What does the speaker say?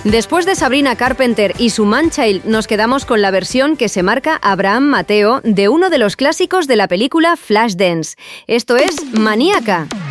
Después de Sabrina Carpenter y su Man-Child, nos quedamos con la versión que se marca Abraham Mateo de uno de los clásicos de la película Flashdance. Esto es Maníaca.